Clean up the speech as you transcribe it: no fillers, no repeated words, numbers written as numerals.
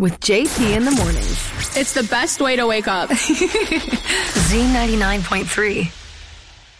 with JP in the mornings. It's the best way to wake up. Z99.3.